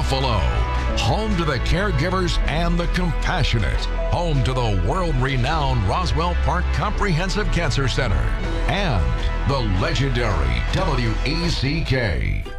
Buffalo. Home to the caregivers and the compassionate. Home to the world-renowned Roswell Park Comprehensive Cancer Center. And the legendary WECK.